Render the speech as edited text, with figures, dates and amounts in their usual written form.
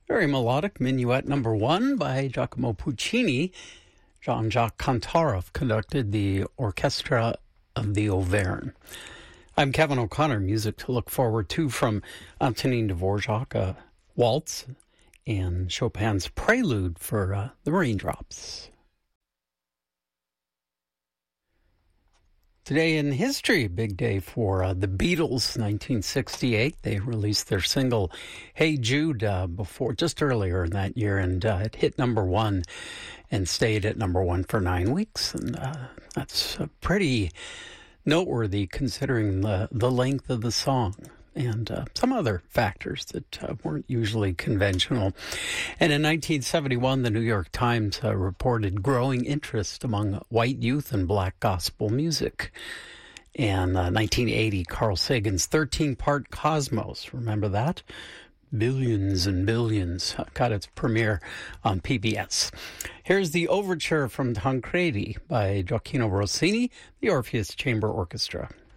Very melodic Minuet number 1 by Giacomo Puccini. Jean-Jacques Kantaroff conducted the Orchestra of the Auvergne. I'm Kevin O'Connor. Music to look forward to from Antonin Dvorak, a waltz, and Chopin's Prelude for the Raindrops. Today in history, big day for the Beatles. 1968, they released their single "Hey Jude" just earlier in that year, and it hit number 1 and stayed at number 1 for 9 weeks, and that's pretty noteworthy considering the length of the song and some other factors that weren't usually conventional. And in 1971, the New York Times reported growing interest among white youth in black gospel music. And 1980, Carl Sagan's 13-part Cosmos, remember that? Billions and Billions got its premiere on PBS. Here's the overture from Tancredi by Gioacchino Rossini, the Orpheus Chamber Orchestra.